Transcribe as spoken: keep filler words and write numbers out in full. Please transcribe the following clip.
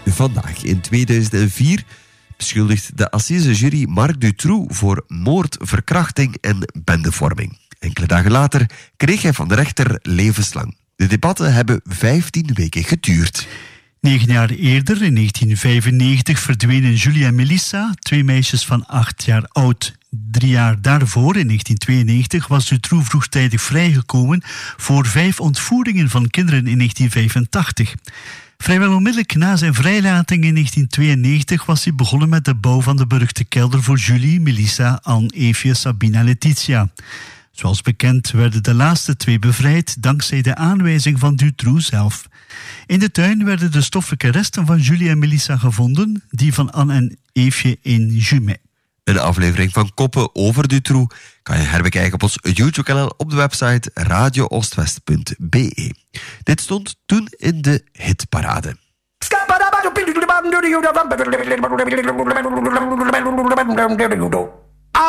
Vandaag, in tweeduizend vier, beschuldigt de assisejury Marc Dutroux voor moord, verkrachting en bendevorming. Enkele dagen later kreeg hij van de rechter levenslang. De debatten hebben vijftien weken geduurd. Negen jaar eerder, in negentien vijfennegentig, verdwenen Julie en Melissa, twee meisjes van acht jaar oud. Drie jaar daarvoor, in negentien tweeënnegentig, was Dutroux vroegtijdig vrijgekomen voor vijf ontvoeringen van kinderen in negentien vijfentachtig. Vrijwel onmiddellijk na zijn vrijlating in negentien tweeënnegentig was hij begonnen met de bouw van de beruchte kelder voor Julie, Melissa, Anne, Eefje, Sabine en Letitia. Zoals bekend werden de laatste twee bevrijd dankzij de aanwijzing van Dutroux zelf. In de tuin werden de stoffelijke resten van Julie en Melissa gevonden, die van Anne en Eefje in Jumet. Een aflevering van Koppen over Dutroux kan je herbekijken op ons YouTube-kanaal op de website radio oostwest punt b e. Dit stond toen in de hitparade.